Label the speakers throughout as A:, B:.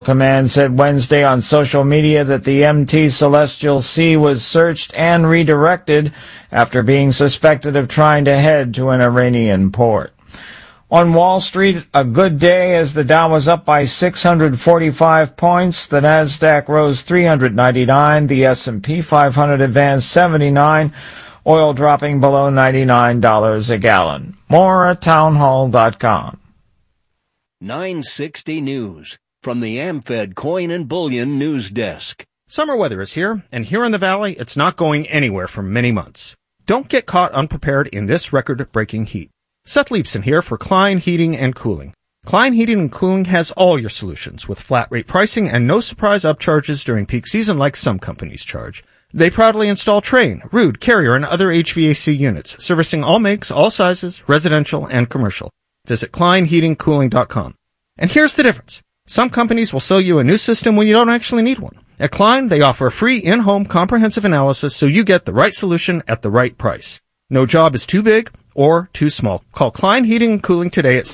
A: Command said Wednesday on social media that the MT Celestial Sea was searched and redirected after being suspected of trying to head to an Iranian port. On Wall Street, a good day as the Dow was up by 645 points, the Nasdaq rose 399, the S&P 500 advanced 79, oil dropping below $99 a gallon. More at townhall.com.
B: 960 News from the AmFed Coin and Bullion News Desk.
C: Summer weather is here, and here in the Valley, it's not going anywhere for many months. Don't get caught unprepared in this record-breaking heat. Seth Leibson here for Klein Heating and Cooling. Klein Heating and Cooling has all your solutions with flat-rate pricing and no surprise upcharges during peak season like some companies charge. They proudly install Trane, Ruud, Carrier, and other HVAC units, servicing all makes, all sizes, residential and commercial. Visit KleinHeatingCooling.com. And here's the difference. Some companies will sell you a new system when you don't actually need one. At Klein, they offer a free in-home comprehensive analysis so you get the right solution at the right price. No job is too big or too small. Call Klein Heating and Cooling today at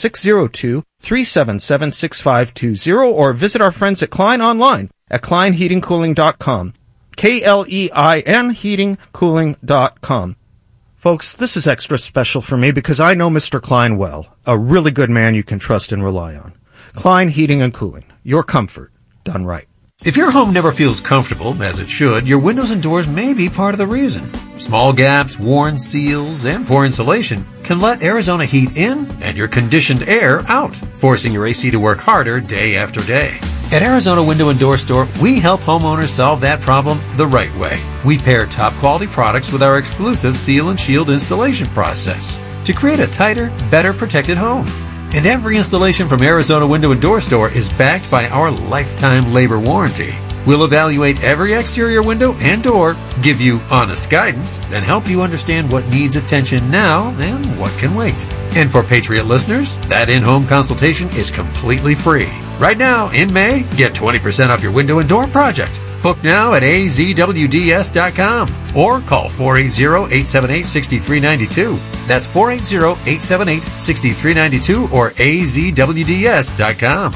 C: 602-377-6520 or visit our friends at Klein online at KleinHeatingCooling.com. KLEIN heatingcooling.com. Folks, this is extra special for me because I know Mr. Klein well, a really good man you can trust and rely on. Klein Heating and Cooling, your comfort done right.
D: If your home never feels comfortable, as it should, your windows and doors may be part of the reason. Small gaps, worn seals, and poor insulation can let Arizona heat in and your conditioned air out, forcing your AC to work harder day after day. At Arizona Window and Door Store, we help homeowners solve that problem the right way. We pair top quality products with our exclusive Seal and Shield installation process to create a tighter, better protected home. And every installation from Arizona Window and Door Store is backed by our lifetime labor warranty. We'll evaluate every exterior window and door, give you honest guidance, and help you understand what needs attention now and what can wait. And for Patriot listeners, that in-home consultation is completely free. Right now, in May, get 20% off your window and door project. Book now at azwds.com or call 480-878-6392. That's 480-878-6392 or azwds.com.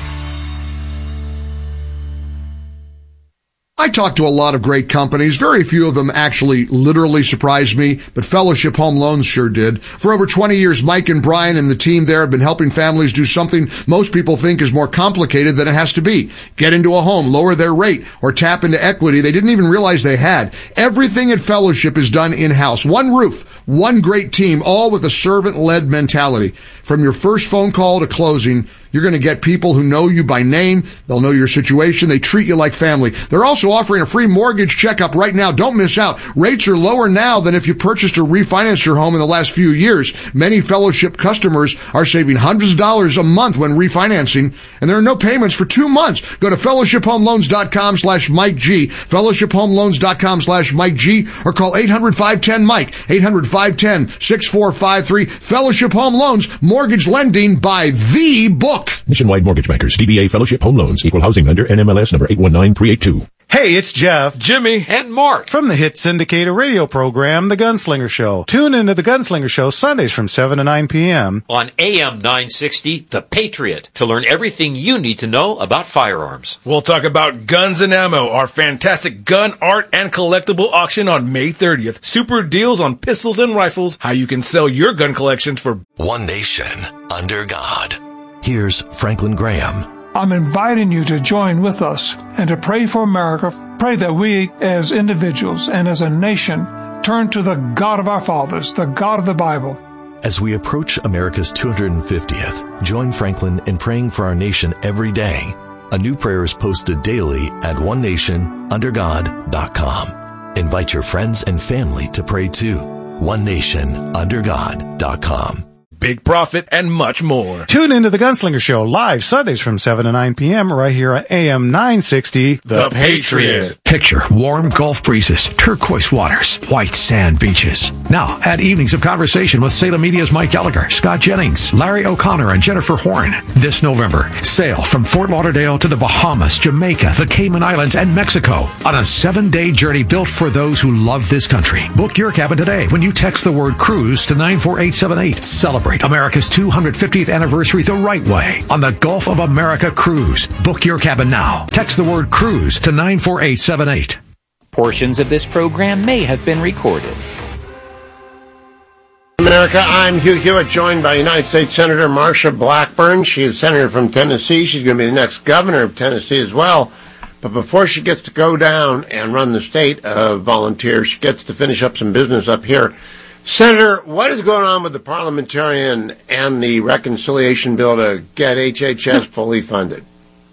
E: I talk to a lot of great companies. Very few of them actually literally surprised me, but Fellowship Home Loans sure did. For over 20 years, Mike and Brian and the team there have been helping families do something most people think is more complicated than it has to be. Get into a home, lower their rate, or tap into equity they didn't even realize they had. Everything at Fellowship is done in-house. One roof, one great team, all with a servant-led mentality. From your first phone call to closing, you're going to get people who know you by name. They'll know your situation. They treat you like family. They're also offering a free mortgage checkup right now. Don't miss out. Rates are lower now than if you purchased or refinanced your home in the last few years. Many Fellowship customers are saving hundreds of dollars a month when refinancing, and there are no payments for 2 months. Go to fellowshiphomeloans.com/Mike G, fellowshiphomeloans.com/Mike G, or call 800-510-MIKE, 800-510-6453. Fellowship Home Loans, mortgage lending by the book.
F: Nationwide Mortgage Bankers, DBA Fellowship Home Loans, Equal Housing Lender, NMLS number 819382.
G: Hey, it's Jeff,
H: Jimmy, and Mark
G: from the hit syndicated radio program, The Gunslinger Show. Tune into The Gunslinger Show Sundays from 7 to 9 p.m.
H: on AM 960, The Patriot, to learn everything you need to know about firearms.
I: We'll talk about Guns and Ammo, our fantastic gun, art, and collectible auction on May 30th. Super deals on pistols and rifles, how you can sell your gun collections for
J: One Nation, Under God. Here's Franklin Graham.
K: I'm inviting you to join with us and to pray for America. Pray that we as individuals and as a nation turn to the God of our fathers, the God of the Bible.
J: As we approach America's 250th, join Franklin in praying for our nation every day. A new prayer is posted daily at onenationundergod.com. Invite your friends and family to pray too. onenationundergod.com.
I: big profit, and much more.
G: Tune into The Gunslinger Show live Sundays from 7 to 9 p.m. right here on AM 960,
I: The Patriot.
L: Picture warm Gulf breezes, turquoise waters, white sand beaches. Now, add evenings of conversation with Salem Media's Mike Gallagher, Scott Jennings, Larry O'Connor, and Jennifer Horn. This November, sail from Fort Lauderdale to the Bahamas, Jamaica, the Cayman Islands, and Mexico on a 7-day journey built for those who love this country. Book your cabin today when you text the word cruise to 94878. Celebrate America's 250th anniversary the right way on the Gulf of America Cruise. Book your cabin now. Text the word cruise to 94878.
M: Portions of this program may have been recorded.
N: America, I'm Hugh Hewitt, joined by United States Senator Marsha Blackburn. She is senator from Tennessee. She's going to be the next governor of Tennessee as well. But before she gets to go down and run the state volunteer, she gets to finish up some business up here. Senator, what is going on with the parliamentarian and the reconciliation bill to get HHS fully funded?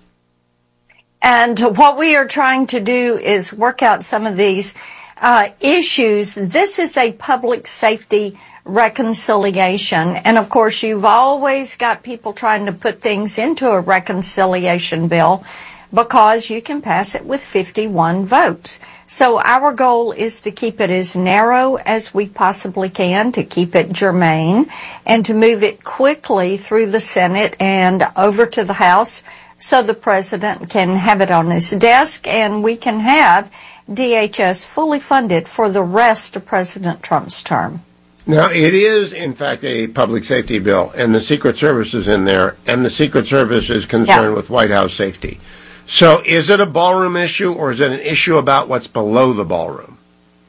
O: And what we are trying to do is work out some of these issues. This is a public safety reconciliation. And of course, you've always got people trying to put things into a reconciliation bill because you can pass it with 51 votes. So our goal is to keep it as narrow as we possibly can, to keep it germane, and to move it quickly through the Senate and over to the House so the president can have it on his desk and we can have DHS fully funded for the rest of President Trump's term.
N: Now, it is, in fact, a public safety bill, and the Secret Service is in there, and the Secret Service is concerned with White House safety. So is it a ballroom issue, or is it an issue about what's below the ballroom?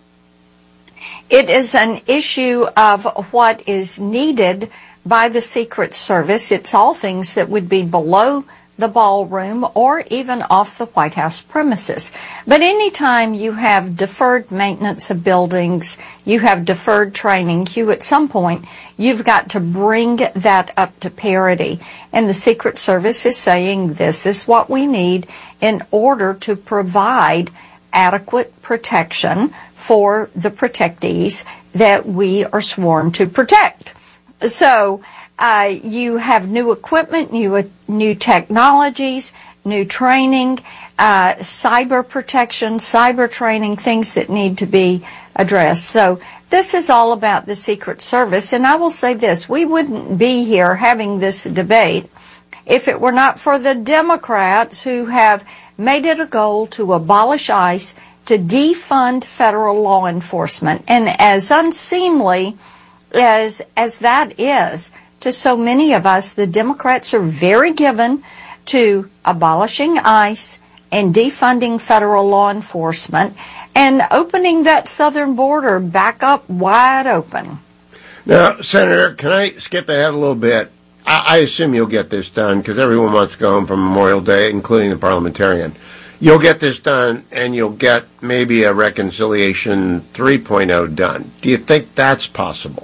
O: It is an issue of what is needed by the Secret Service. It's all things that would be below the ballroom or even off the White House premises. But anytime you have deferred maintenance of buildings, you have deferred training, at some point you've got to bring that up to parity. And the Secret Service is saying this is what we need in order to provide adequate protection for the protectees that we are sworn to protect. So you have new equipment, new technologies, new training, cyber protection, cyber training, things that need to be addressed. So this is all about the Secret Service. And I will say this, we wouldn't be here having this debate if it were not for the Democrats who have made it a goal to abolish ICE, to defund federal law enforcement. And as unseemly as that is, to so many of us, the Democrats are very given to abolishing ICE and defunding federal law enforcement and opening that southern border back up wide open.
N: Now, Senator, can I skip ahead a little bit? I assume you'll get this done because everyone wants to go home from Memorial Day, including the parliamentarian. You'll get this done and you'll get maybe a reconciliation 3.0 done. Do you think that's possible?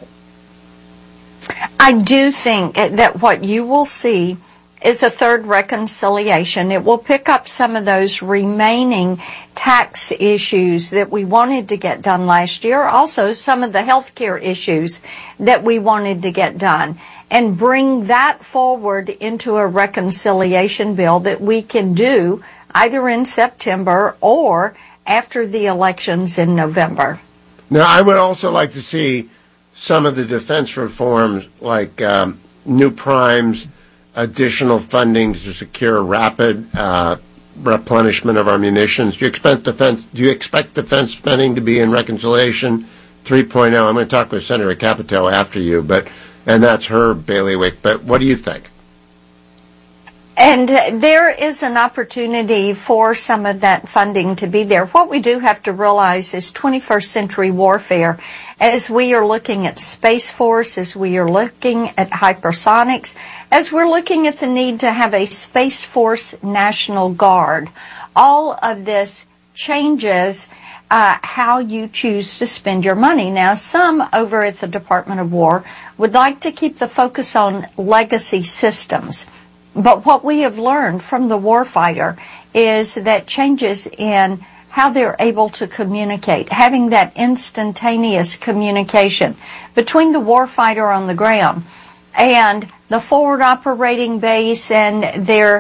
O: I do think that what you will see is a third reconciliation. It will pick up some of those remaining tax issues that we wanted to get done last year, also some of the health care issues that we wanted to get done, and bring that forward into a reconciliation bill that we can do either in September or after the elections in November.
N: Now, I would also like to see some of the defense reforms, like new primes, additional funding to secure rapid replenishment of our munitions. Do you expect defense spending to be in reconciliation 3.0? I'm going to talk with Senator Capito after you, and that's her bailiwick. But what do you think?
O: And there is an opportunity for some of that funding to be there. What we do have to realize is 21st century warfare, as we are looking at Space Force, as we are looking at hypersonics, as we're looking at the need to have a Space Force National Guard, all of this changes how you choose to spend your money. Now, some over at the Department of War would like to keep the focus on legacy systems. But what we have learned from the warfighter is that changes in how they're able to communicate, having that instantaneous communication between the warfighter on the ground and the forward operating base and their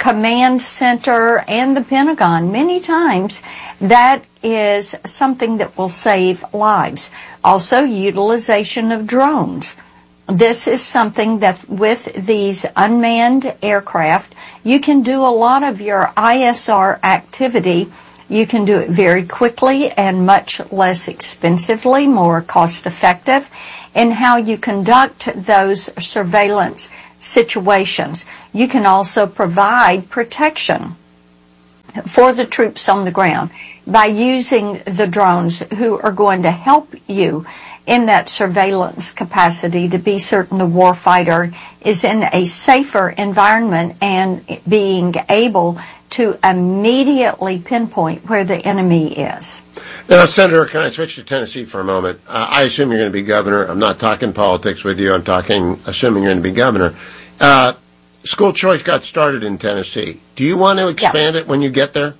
O: command center and the Pentagon. Many times that is something that will save lives. Also, utilization of drones. This is something that with these unmanned aircraft, you can do a lot of your ISR activity. You can do it very quickly and much less expensively, more cost effective in how you conduct those surveillance situations. You can also provide protection for the troops on the ground by using the drones who are going to help you in that surveillance capacity to be certain the warfighter is in a safer environment and being able to immediately pinpoint where the enemy is.
N: Now, Senator, can I switch to Tennessee for a moment? I assume you're going to be governor. I'm not talking politics with you. I'm talking assuming you're going to be governor. School choice got started in Tennessee. Do you want to expand it when you get there?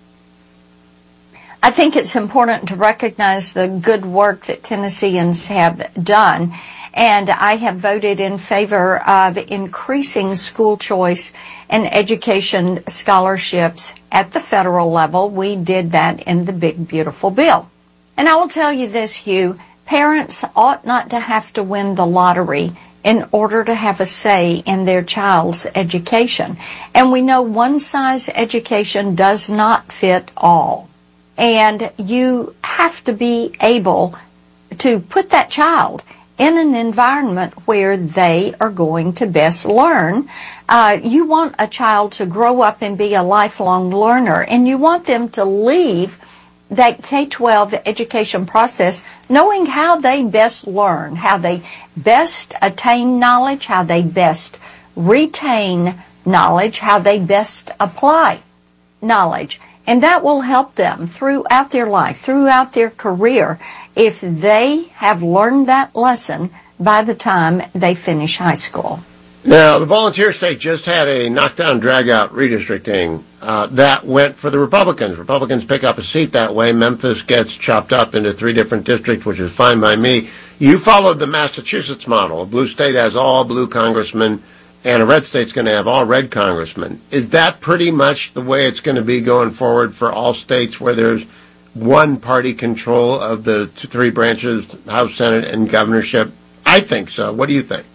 O: I think it's important to recognize the good work that Tennesseans have done, and I have voted in favor of increasing school choice and education scholarships at the federal level. We did that in the big, beautiful bill. And I will tell you this, Hugh, parents ought not to have to win the lottery in order to have a say in their child's education. And we know one-size education does not fit all. And you have to be able to put that child in an environment where they are going to best learn. You want a child to grow up and be a lifelong learner, and you want them to leave that K-12 education process knowing how they best learn, how they best attain knowledge, how they best retain knowledge, how they best apply knowledge. And that will help them throughout their life, throughout their career, if they have learned that lesson by the time they finish high school.
N: Now, the volunteer state just had a knockdown, drag-out redistricting that went for the Republicans. Republicans pick up a seat that way. Memphis gets chopped up into 3 different districts, which is fine by me. You followed the Massachusetts model. A blue state has all blue congressmen, and a red state's going to have all red congressmen. Is that pretty much the way it's going to be going forward for all states where there's one-party control of the 3 branches, House, Senate, and governorship? I think so. What do you think?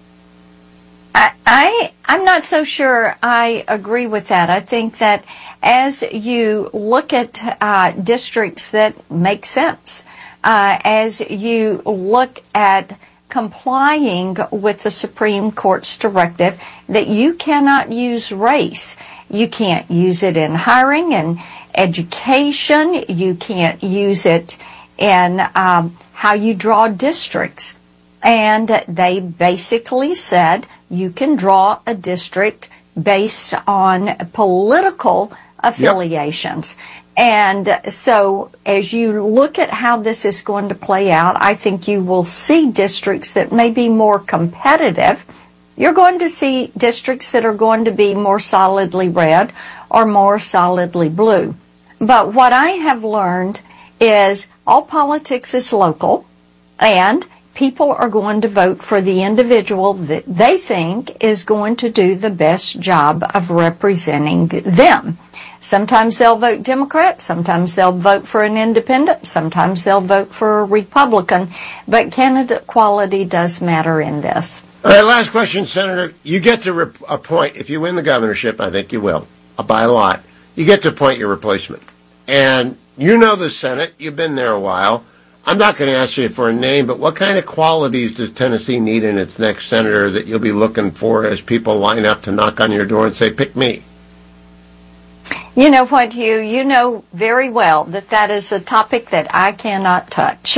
O: I'm not so sure I agree with that. I think that as you look at districts that make sense, as you look at complying with the Supreme Court's directive that you cannot use race. You can't use it in hiring and education. You can't use it in how you draw districts. And they basically said you can draw a district based on political affiliations. Yep. And so as you look at how this is going to play out, I think you will see districts that may be more competitive. You're going to see districts that are going to be more solidly red or more solidly blue. But what I have learned is all politics is local, and people are going to vote for the individual that they think is going to do the best job of representing them. Sometimes they'll vote Democrat, sometimes they'll vote for an independent, sometimes they'll vote for a Republican, but candidate quality does matter in this.
N: All right, last question, Senator. You get to appoint, if you win the governorship, I think you will, by a lot, you get to appoint your replacement. And you know the Senate, you've been there a while. I'm not going to ask you for a name, but what kind of qualities does Tennessee need in its next senator that you'll be looking for as people line up to knock on your door and say, pick me?
O: You know what, Hugh? You know very well that that is a topic that I cannot touch.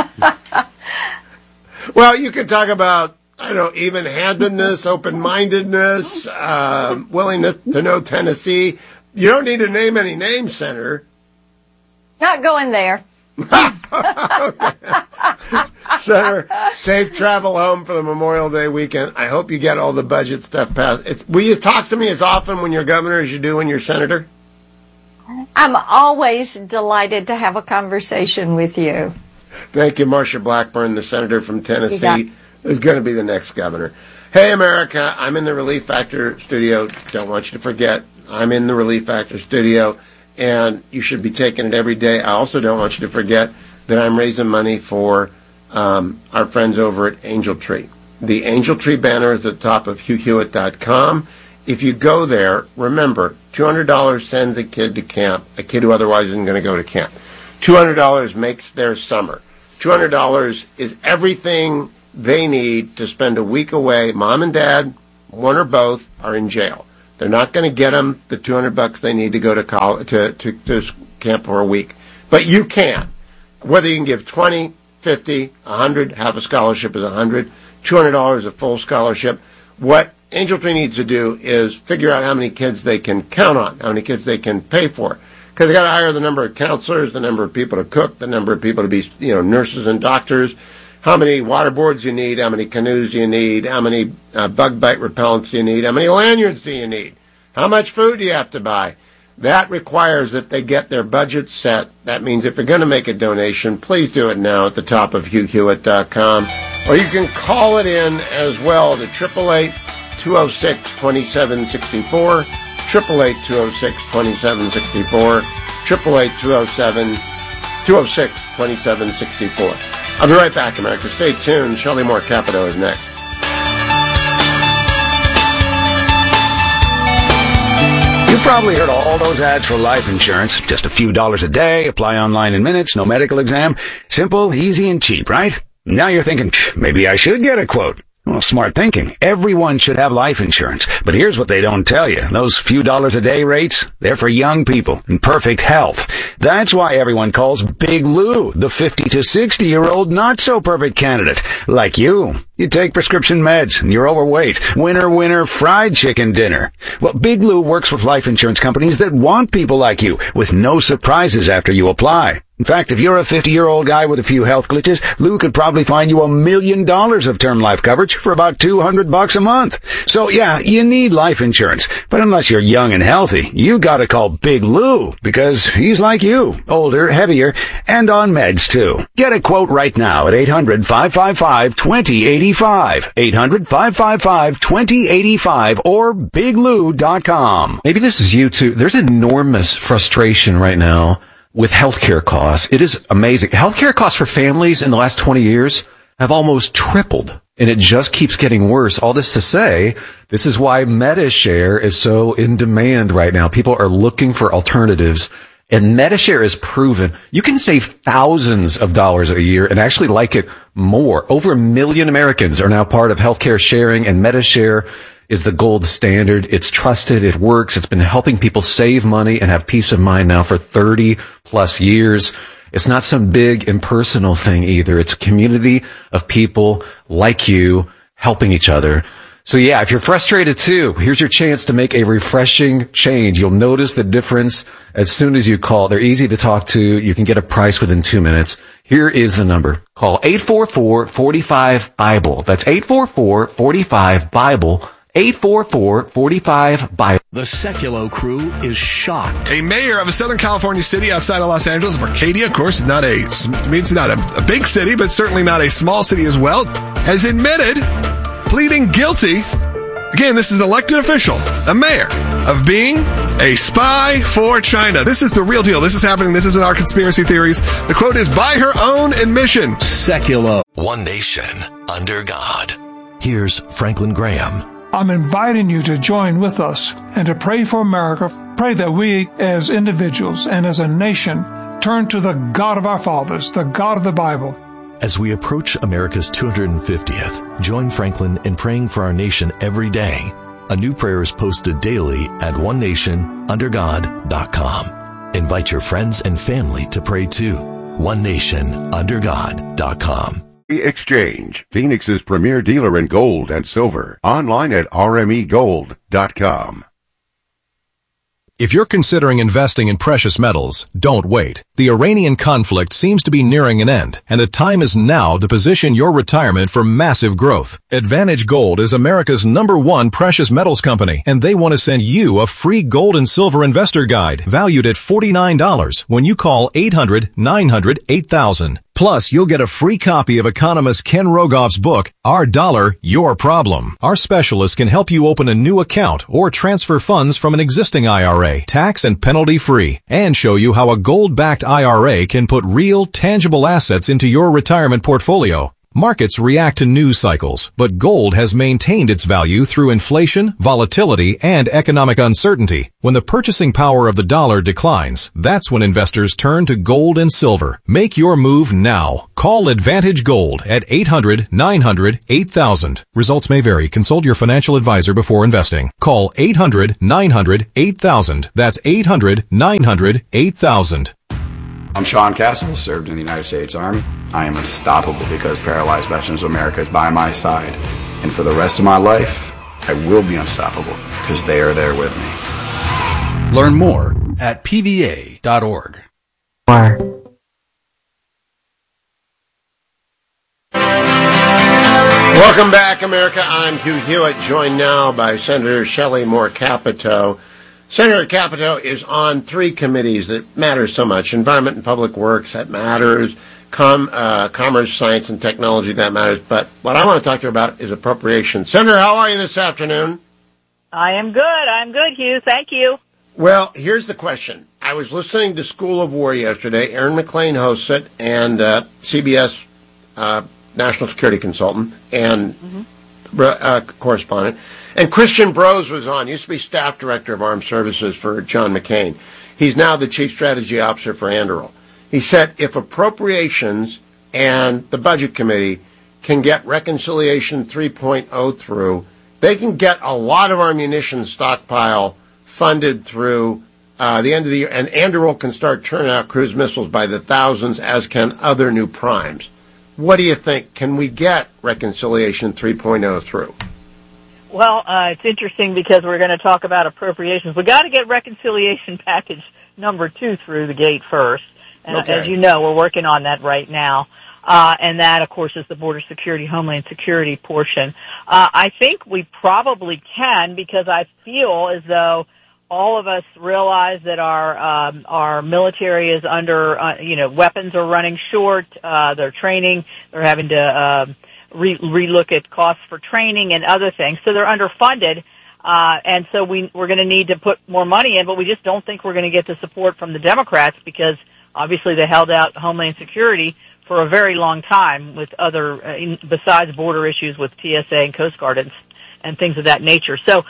N: Well, you could talk about, I don't know, even-handedness, open-mindedness, willingness to know Tennessee. You don't need to name any names, Senator.
O: Not going there.
N: Senator, safe travel home for the Memorial Day weekend. I hope you get all the budget stuff passed. Will you talk to me as often when you're governor as you do when you're senator?
O: I'm always delighted to have a conversation with you.
N: Thank you, Marsha Blackburn, the senator from Tennessee, who's going to be the next governor. Hey, America, I'm in the Relief Factor studio. Don't want you to forget, I'm in the Relief Factor studio, and you should be taking it every day. I also don't want you to forget that I'm raising money for our friends over at Angel Tree. The Angel Tree banner is at the top of HughHewitt.com. If you go there, remember, $200 sends a kid to camp, a kid who otherwise isn't going to go to camp. $200 makes their summer. $200 is everything they need to spend a week away. Mom and dad, one or both, are in jail. They're not going to get them the $200 they need to go to college, to camp for a week. But you can. Whether you can give 20, 50, 100, half a scholarship is 100, $200 a full scholarship. What Angel Tree needs to do is figure out how many kids they can count on, how many kids they can pay for. Because they got to hire the number of counselors, the number of people to cook, the number of people to be, nurses and doctors, how many water boards you need, how many canoes you need, how many bug bite repellents you need, how many lanyards do you need, how much food do you have to buy. That requires that they get their budget set. That means if you're going to make a donation, please do it now at the top of HughHewitt.com. Or you can call it in as well to 888-206-2764, 888-206-2764, 888-206-2764. I'll be right back, America. Stay tuned. Shelley Moore Capito is next.
P: You've probably heard all those ads for life insurance. Just a few dollars a day, apply online in minutes, no medical exam. Simple, easy, and cheap, right? Now you're thinking, maybe I should get a quote. Well, smart thinking. Everyone should have life insurance. But here's what they don't tell you. Those few dollars a day rates, they're for young people in perfect health. That's why everyone calls Big Lou the 50 to 60-year-old not-so-perfect candidate. Like you. You take prescription meds and you're overweight. Winner, fried chicken dinner. Well, Big Lou works with life insurance companies that want people like you with no surprises after you apply. In fact, if you're a 50-year-old guy with a few health glitches, Lou could probably find you $1 million of term life coverage for about $200 a month. So yeah, you need life insurance. But unless you're young and healthy, you gotta call Big Lou because he's like you, older, heavier, and on meds too. Get a quote right now at 800-555-2085. 800-555-2085 or biglou.com.
Q: Maybe this is you too. There's enormous frustration right now with healthcare costs. It is amazing. Healthcare costs for families in the last 20 years have almost tripled, and it just keeps getting worse. All this to say, this is why MediShare is so in demand right now. People are looking for alternatives, and MediShare is proven you can save thousands of dollars a year and actually like it more. Over 1 million Americans are now part of healthcare sharing, and MediShare is the gold standard. It's trusted. It works. It's been helping people save money and have peace of mind now for 30 plus years. It's not some big impersonal thing either. It's a community of people like you helping each other. So yeah, if you're frustrated too, here's your chance to make a refreshing change. You'll notice the difference as soon as you call. They're easy to talk to. You can get a price within 2 minutes. Here is the number. Call 844-45-BIBLE. That's 844-45-BIBLE. 844-45-BIBLE.
B: The Seculo crew is shocked.
R: A mayor of a Southern California city outside of Los Angeles, of Arcadia, of course, it's not a big city, but certainly not a small city as well, has admitted, pleading guilty, again, this is an elected official, a mayor, of being a spy for China. This is the real deal. This is happening. This isn't our conspiracy theories. The quote is, by her own admission.
B: Seculo.
J: One nation under God. Here's Franklin Graham.
K: I'm inviting you to join with us and to pray for America. Pray that we as individuals and as a nation turn to the God of our fathers, the God of the Bible.
J: As we approach America's 250th, join Franklin in praying for our nation every day. A new prayer is posted daily at onenationundergod.com. Invite your friends and family to pray too. onenationundergod.com.
S: Exchange, Phoenix's premier dealer in gold and silver. Online at rmegold.com.
T: If you're considering investing in precious metals, don't wait. The Iranian conflict seems to be nearing an end, and the time is now to position your retirement for massive growth. Advantage Gold is America's #1 precious metals company, and they want to send you a free gold and silver investor guide valued at $49 when you call 800-900-8000. Plus, you'll get a free copy of economist Ken Rogoff's book, Our Dollar, Your Problem. Our specialists can help you open a new account or transfer funds from an existing IRA, tax and penalty free, and show you how a gold-backed IRA can put real, tangible assets into your retirement portfolio. Markets react to news cycles, but gold has maintained its value through inflation, volatility, and economic uncertainty. When the purchasing power of the dollar declines, that's when investors turn to gold and silver. Make your move now. Call Advantage Gold at 800-900-8000. Results may vary. Consult your financial advisor before investing. Call 800-900-8000. That's 800-900-8000.
U: I'm Sean Castle, served in the United States Army. I am unstoppable because Paralyzed Veterans of America is by my side. And for the rest of my life, I will be unstoppable because they are there with me.
V: Learn more at pva.org.
N: Welcome back, America. I'm Hugh Hewitt, joined now by Senator Shelley Moore Capito. Senator Capito is on 3 committees that matter so much. Environment and Public Works, that matters. Commerce, Science, and Technology, that matters. But what I want to talk to you about is appropriations. Senator, how are you this afternoon?
W: I am good. I'm good, Hugh. Thank you.
N: Well, here's the question. I was listening to School of War yesterday. Aaron McLean hosts it, and CBS national security consultant and correspondent. And Christian Brose was on, used to be staff director of Armed Services for John McCain. He's now the chief strategy officer for Anduril. He said if appropriations and the budget committee can get reconciliation 3.0 through, they can get a lot of our munitions stockpile funded through the end of the year, and Anduril can start turning out cruise missiles by the thousands, as can other new primes. What do you think? Can we get reconciliation 3.0 through?
W: Well, it's interesting because we're going to talk about appropriations. We've got to get reconciliation package number 2 through the gate first. And as you know, we're working on that right now. And that, of course, is the border security, homeland security portion. I think we probably can, because I feel as though all of us realize that our military is under, weapons are running short, they're training, they're having to, relook at costs for training and other things. So they're underfunded, and so we're going to need to put more money in, but we just don't think we're going to get the support from the Democrats, because obviously they held out Homeland Security for a very long time with other, besides border issues with TSA and Coast Guard and things of that nature. So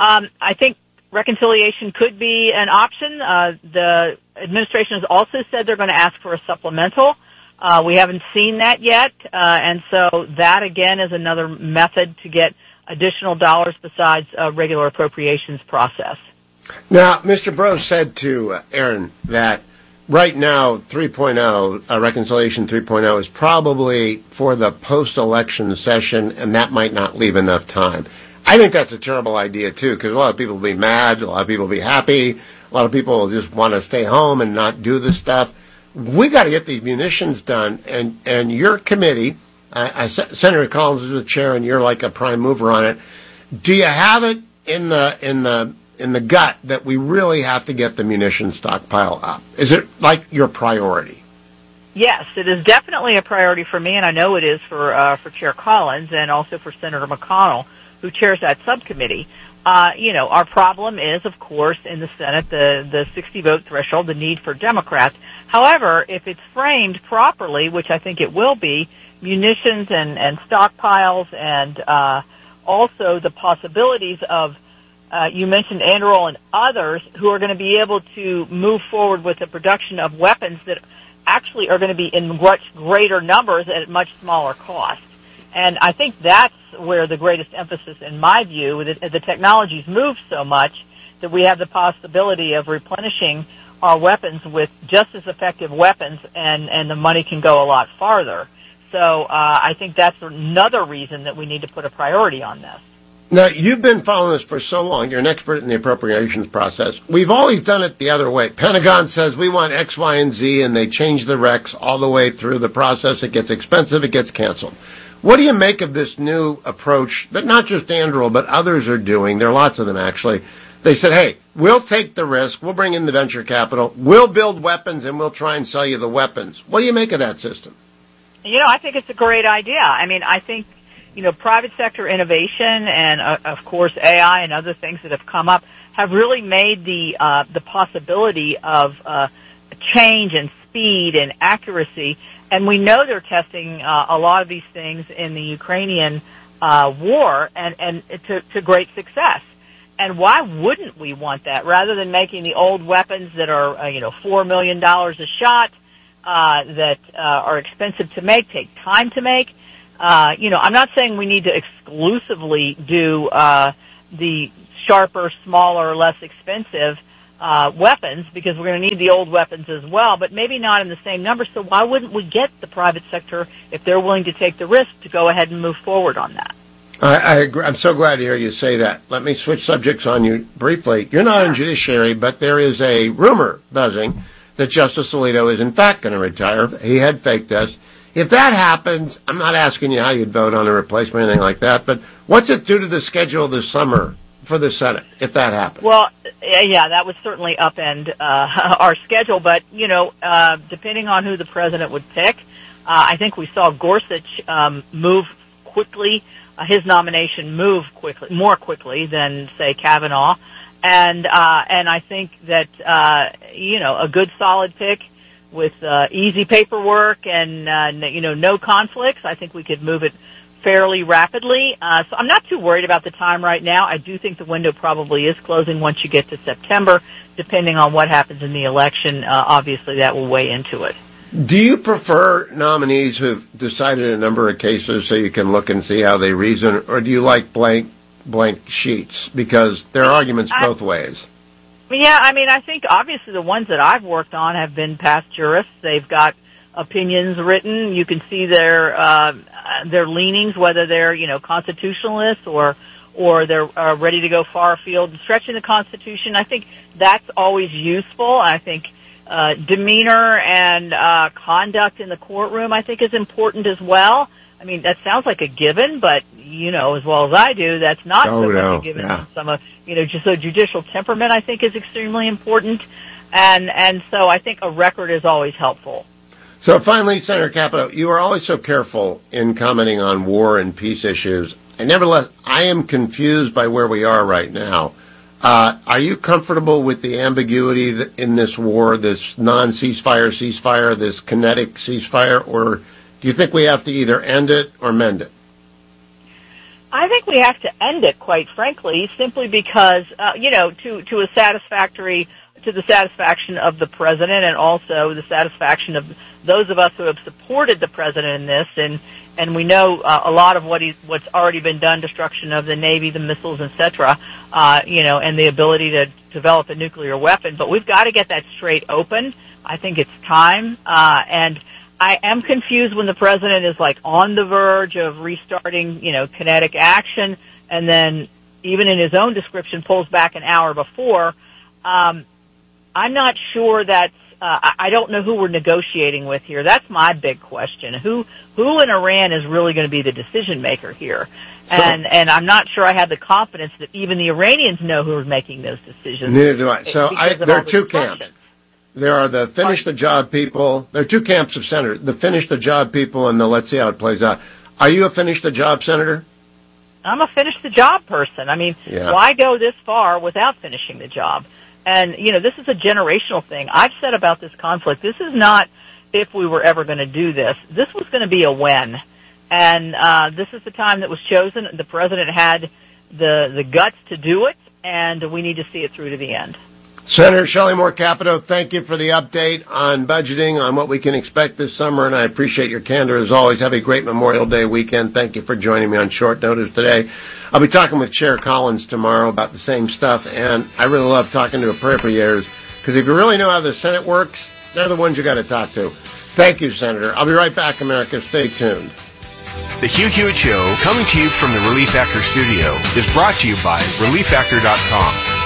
W: I think reconciliation could be an option. The administration has also said they're going to ask for a supplemental. We haven't seen that yet, and so that, again, is another method to get additional dollars besides a regular appropriations process.
N: Now, Mr. Brose said to Aaron that right now 3.0, reconciliation 3.0, is probably for the post-election session, and that might not leave enough time. I think that's a terrible idea, too, because a lot of people will be mad, a lot of people will be happy, a lot of people will just want to stay home and not do this stuff. We got to get these munitions done, and your committee, Senator Collins is the chair, and you're like a prime mover on it. Do you have it in the gut that we really have to get the munitions stockpile up? Is it like your priority?
W: Yes, it is definitely a priority for me, and I know it is for Chair Collins and also for Senator McConnell, who chairs that subcommittee. Our problem is, of course, in the Senate, the 60-vote threshold, the need for Democrats. However, if it's framed properly, which I think it will be, munitions and stockpiles and also the possibilities of, you mentioned Anduril and others, who are going to be able to move forward with the production of weapons that actually are going to be in much greater numbers at much smaller cost. And I think that's where the greatest emphasis, in my view, the technology's moved so much that we have the possibility of replenishing our weapons with just as effective weapons, and the money can go a lot farther. So I think that's another reason that we need to put a priority on this.
N: Now, you've been following this for so long. You're an expert in the appropriations process. We've always done it the other way. Pentagon says we want X, Y, and Z, and they change the recs all the way through the process. It gets expensive. It gets canceled. What do you make of this new approach that not just Anduril, but others are doing? There are lots of them, actually. They said, hey, we'll take the risk. We'll bring in the venture capital. We'll build weapons, and we'll try and sell you the weapons. What do you make of that system?
W: I think it's a great idea. I mean, I think, private sector innovation and, of course, AI and other things that have come up have really made the possibility of change and speed and accuracy. And we know they're testing a lot of these things in the Ukrainian war and to great success. And why wouldn't we want that? Rather than making the old weapons that are, $4 million a shot, that are expensive to make, take time to make. I'm not saying we need to exclusively do the sharper, smaller, less expensive weapons, because we're going to need the old weapons as well, but maybe not in the same number. So why wouldn't we get the private sector, if they're willing to take the risk, to go ahead and move forward on that?
N: I agree. I'm so glad to hear you say that. Let me switch subjects on you briefly. You're not in judiciary, but there is a rumor buzzing that Justice Alito is in fact going to retire. He had faked this. If that happens, I'm not asking you how you'd vote on a replacement or anything like that, but what's it do to the schedule this summer for the Senate if that happens?
W: Well, yeah, that would certainly upend our schedule, but, depending on who the president would pick, I think we saw Gorsuch move quickly. His nomination moved more quickly than, say, Kavanaugh. And I think that, a good solid pick with easy paperwork and, no conflicts, I think we could move it fairly rapidly. So I'm not too worried about the time right now. I do think the window probably is closing once you get to September, depending on what happens in the election. Obviously, that will weigh into it.
N: Do you prefer nominees who've decided a number of cases so you can look and see how they reason, or do you like blank sheets? Because there are arguments both ways.
W: Yeah, I mean, I think obviously the ones that I've worked on have been past jurists. They've got opinions written. You can see their leanings, whether they're, constitutionalists or they're ready to go far afield and stretching the Constitution. I think that's always useful. I think demeanor and conduct in the courtroom, I think, is important as well. I mean, that sounds like a given, but as well as I do, that's not so much a given. Yeah. Just a judicial temperament, I think, is extremely important, and so I think a record is always helpful.
N: So finally, Senator Capito, you are always so careful in commenting on war and peace issues. And nevertheless, I am confused by where we are right now. Are you comfortable with the ambiguity in this war, this non-ceasefire, this kinetic ceasefire, or do you think we have to either end it or mend it?
W: I think we have to end it, quite frankly, simply because, to the satisfaction of the president and also the satisfaction of those of us who have supported the president in this, and we know a lot of what's already been done, destruction of the Navy, the missiles, etc., and the ability to develop a nuclear weapon. But we've got to get that straight open. I think it's time, and I am confused when the president is on the verge of restarting, kinetic action, and then even in his own description pulls back an hour before. I'm not sure that's. I don't know who we're negotiating with here. That's my big question. Who in Iran is really going to be the decision maker here? And I'm not sure I have the confidence that even the Iranians know who's making those decisions.
N: Neither do I. So there are two camps. There are the finish the job people. There are two camps of senators: the finish the job people and the let's see how it plays out. Are you a finish the job senator?
W: I'm a finish the job person. I mean, why go this far without finishing the job? And, this is a generational thing. I've said about this conflict, this is not if we were ever going to do this. This was going to be a when. And this is the time that was chosen. The president had the guts to do it, and we need to see it through to the end.
N: Senator Shelley Moore Capito, thank you for the update on budgeting, on what we can expect this summer, and I appreciate your candor as always. Have a great Memorial Day weekend. Thank you for joining me on short notice today. I'll be talking with Chair Collins tomorrow about the same stuff, and I really love talking to appropriators, because if you really know how the Senate works, they're the ones you got to talk to. Thank you, Senator. I'll be right back, America. Stay tuned.
A: The Hugh Hewitt Show, coming to you from the Relief Factor studio, is brought to you by ReliefFactor.com.